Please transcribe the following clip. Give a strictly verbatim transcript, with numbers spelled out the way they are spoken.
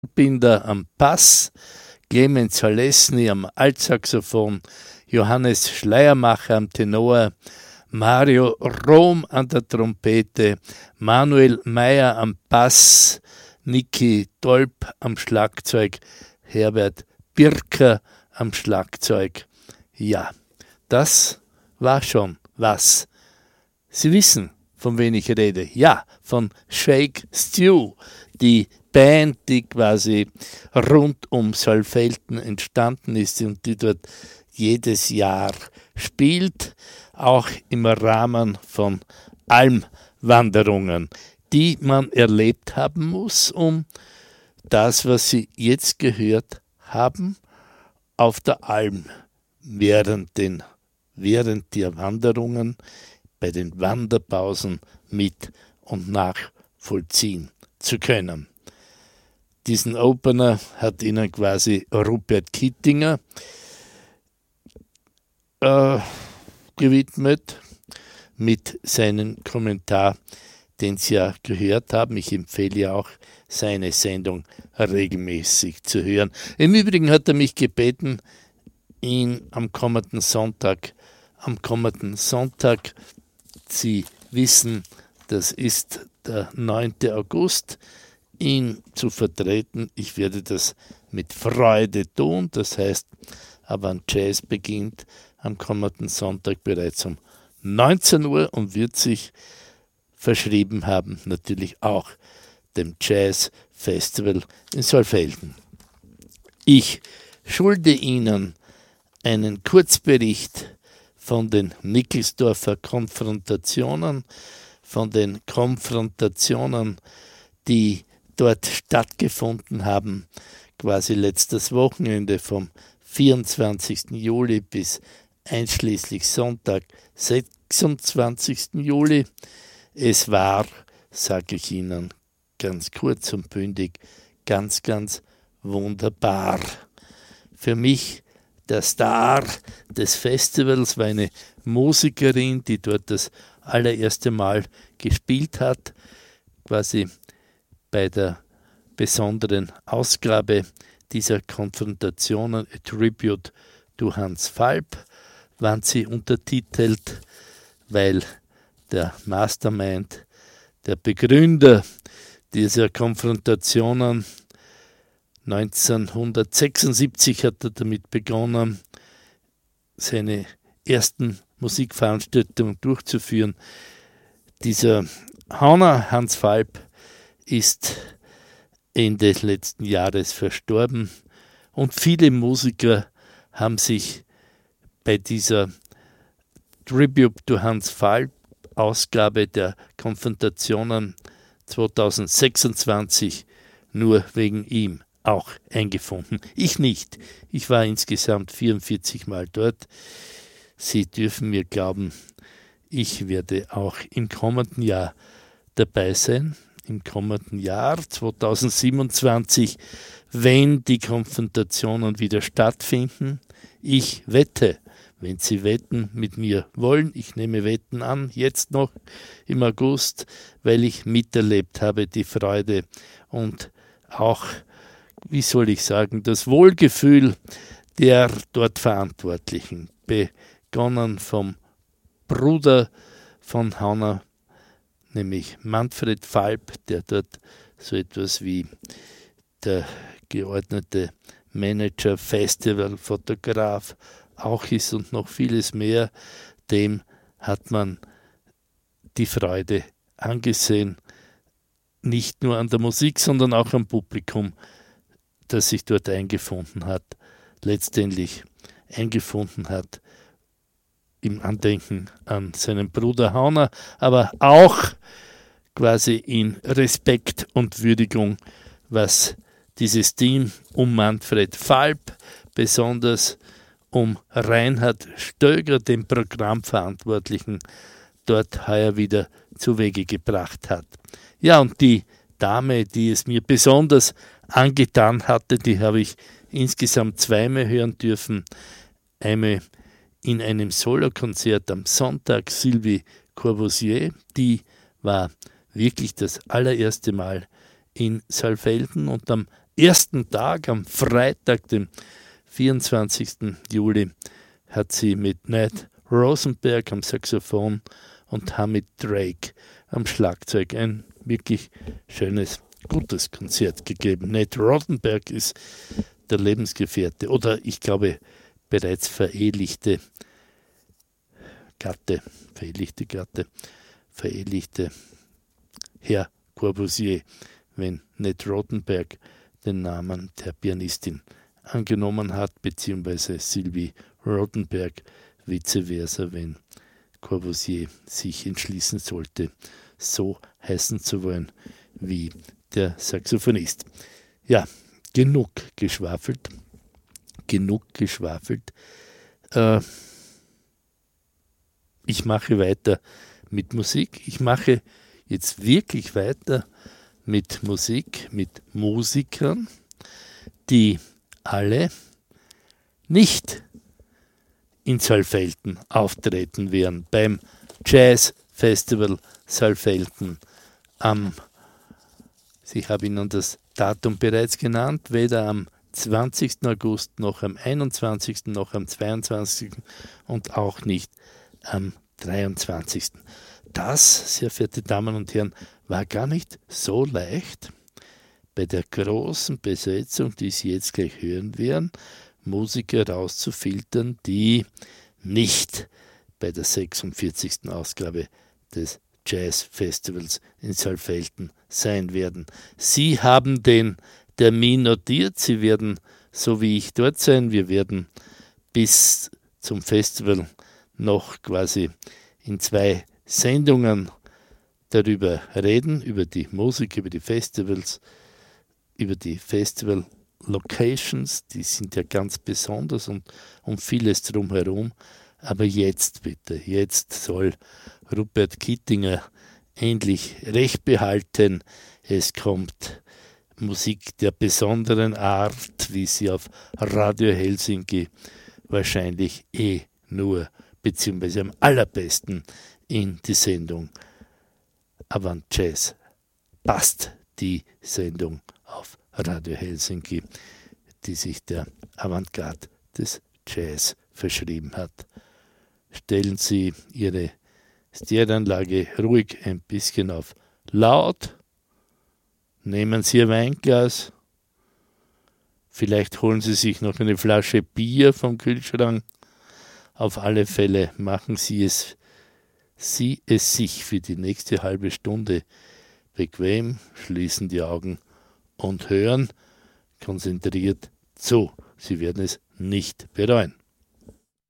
Binder am Bass, Clemens Zalesny am Altsaxophon, Johannes Schleiermacher am Tenor, Mario Rom an der Trompete, Manuel Meyer am Bass, Niki Dolp am Schlagzeug, Herbert Birker am Schlagzeug. Ja, das war schon was. Sie wissen, von wen ich rede. Ja, von Shake Stew, die Band, die quasi rund um Saalfelden entstanden ist und die dort jedes Jahr spielt, auch im Rahmen von Almwanderungen, die man erlebt haben muss, um das, was Sie jetzt gehört haben, auf der Alm während, den, während der Wanderungen, bei den Wanderpausen mit und nachvollziehen zu können. Diesen Opener hat Ihnen quasi Rupert Kittinger äh, gewidmet mit seinem Kommentar, den Sie ja gehört haben. Ich empfehle ja auch, seine Sendung regelmäßig zu hören. Im Übrigen hat er mich gebeten, ihn am kommenden Sonntag, am kommenden Sonntag, Sie wissen, das ist der neunte August, ihn zu vertreten. Ich werde das mit Freude tun. Das heißt, Avant Jazz beginnt am kommenden Sonntag bereits um neunzehn Uhr und wird sich verschrieben haben, natürlich auch dem Jazz Festival in Saalfelden. Ich schulde Ihnen einen Kurzbericht von den Nickelsdorfer Konfrontationen, von den Konfrontationen, die dort stattgefunden haben, quasi letztes Wochenende vom vierundzwanzigsten Juli bis einschließlich Sonntag, sechsundzwanzigsten Juli. Es war, sage ich Ihnen ganz kurz und bündig, ganz, ganz wunderbar. Für mich der Star des Festivals war eine Musikerin, die dort das allererste Mal gespielt hat, quasi bei der besonderen Ausgabe dieser Konfrontationen, A Tribute to Hans Falb, waren sie untertitelt, weil der Mastermind, der Begründer dieser Konfrontationen, neunzehnhundertsechsundsiebzig hat er damit begonnen, seine ersten Musikveranstaltungen durchzuführen. Dieser Hauner Hans Falb ist Ende letzten Jahres verstorben und viele Musiker haben sich bei dieser Tribute to Hans Falb Ausgabe der Konfrontationen zweitausendsechsundzwanzig nur wegen ihm auch eingefunden. Ich nicht. Ich war insgesamt vierundvierzig Mal dort. Sie dürfen mir glauben, ich werde auch im kommenden Jahr dabei sein. Im kommenden Jahr zweitausendsiebenundzwanzig, wenn die Konfrontationen wieder stattfinden. Ich wette, wenn Sie Wetten mit mir wollen, ich nehme Wetten an, jetzt noch im August, weil ich miterlebt habe die Freude und auch, wie soll ich sagen, das Wohlgefühl der dort Verantwortlichen, begonnen vom Bruder von Hauner, nämlich Manfred Falb, der dort so etwas wie der geordnete Manager, Festival, Fotograf auch ist und noch vieles mehr, dem hat man die Freude angesehen, nicht nur an der Musik, sondern auch am Publikum, das sich dort eingefunden hat, letztendlich eingefunden hat im Andenken an seinen Bruder Hauner, aber auch quasi in Respekt und Würdigung, was dieses Team um Manfred Falb, besonders um Reinhard Stöger, den Programmverantwortlichen, dort heuer wieder zu Wege gebracht hat. Ja, und die Dame, die es mir besonders angetan hatte, die habe ich insgesamt zweimal hören dürfen. Einmal in einem Solokonzert am Sonntag, Sylvie Courvoisier, die war wirklich das allererste Mal in Saalfelden und am ersten Tag, am Freitag, dem vierundzwanzigsten Juli, hat sie mit Ned Rosenberg am Saxophon und Hamid Drake am Schlagzeug ein wirklich schönes, gutes Konzert gegeben. Ned Rosenberg ist der Lebensgefährte oder ich glaube bereits verehelichte Gatte, verehelichte Gatte, verehelichte Herr Corbusier, wenn Ned Rosenberg den Namen der Pianistin angenommen hat, beziehungsweise Sylvie Rosenberg, vice versa, wenn Corbusier sich entschließen sollte, so heißen zu wollen wie der Saxophonist. Ja, genug geschwafelt, genug geschwafelt. Äh, ich mache weiter mit Musik. Ich mache jetzt wirklich weiter mit Musik, mit Musikern, die alle nicht in Saalfelden auftreten werden, beim Jazz Festival Saalfelden am, ich habe Ihnen das Datum bereits genannt, weder am zwanzigsten August noch am einundzwanzigsten noch am zweiundzwanzigsten und auch nicht am dreiundzwanzigsten Das, sehr verehrte Damen und Herren, war gar nicht so leicht, bei der großen Besetzung, die Sie jetzt gleich hören werden, Musiker rauszufiltern, die nicht bei der sechsundvierzigsten Ausgabe des Jazz Festivals in Saalfelden sein werden. Sie haben den Termin notiert, Sie werden, so wie ich, dort sein. Wir werden bis zum Festival noch quasi in zwei Sendungen darüber reden, über die Musik, über die Festivals, über die Festival Locations, die sind ja ganz besonders und um vieles drumherum. Aber jetzt bitte, jetzt soll Rupert Kittinger endlich Recht behalten. Es kommt Musik der besonderen Art, wie sie auf Radio Helsinki wahrscheinlich eh nur, beziehungsweise am allerbesten in die Sendung Avant Jazz passt, die Sendung auf Radio Helsinki, die sich der Avantgarde des Jazz verschrieben hat. Stellen Sie Ihre Stereoanlage ruhig ein bisschen auf laut, nehmen Sie Ihr Weinglas, vielleicht holen Sie sich noch eine Flasche Bier vom Kühlschrank. Auf alle Fälle machen Sie es, Sie es sich für die nächste halbe Stunde bequem, schließen die Augen und hören konzentriert zu. Sie werden es nicht bereuen.